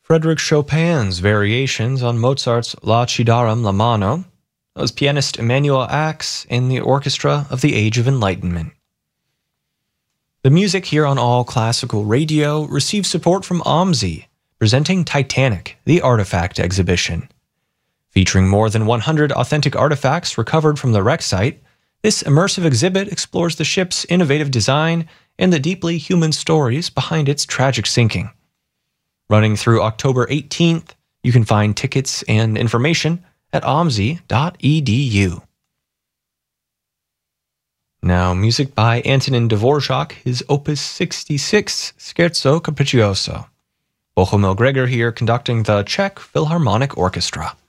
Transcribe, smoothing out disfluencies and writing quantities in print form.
Frédéric Chopin's variations on Mozart's La ci daram la mano. That was pianist Emanuel Ax in the Orchestra of the Age of Enlightenment. The music here on All Classical Radio receives support from OMSI, presenting Titanic, the Artifact Exhibition. Featuring more than 100 authentic artifacts recovered from the wreck site, this immersive exhibit explores the ship's innovative design and the deeply human stories behind its tragic sinking. Running through October 18th, you can find tickets and information at omsi.edu. Now, music by Antonin Dvorak, his Opus 66, Scherzo Capriccioso. Bohumil Gregor here conducting the Czech Philharmonic Orchestra.